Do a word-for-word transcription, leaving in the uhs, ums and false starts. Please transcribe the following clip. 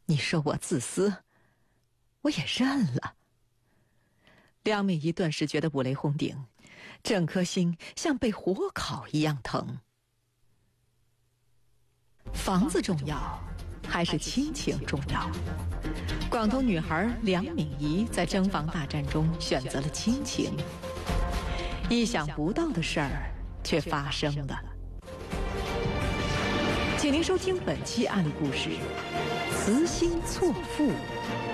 你说我自私，我也认了。梁敏仪顿时觉得五雷轰顶，整颗心像被火烤一样疼。房子重要，还是亲情重要？广东女孩梁敏仪在征房大战中选择了亲情，意想不到的事儿却发生了。请您收听本期案例故事：慈心错付。